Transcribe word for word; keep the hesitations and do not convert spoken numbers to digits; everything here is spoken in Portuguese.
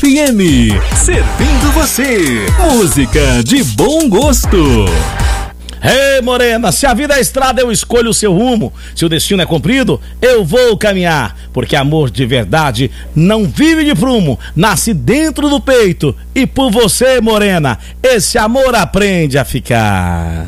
R M, servindo você música de bom gosto. Ei, hey, morena, se a vida é estrada, eu escolho o seu rumo. Se o destino é cumprido, eu vou caminhar. Porque amor de verdade não vive de prumo, nasce dentro do peito. E por você, morena, esse amor aprende a ficar.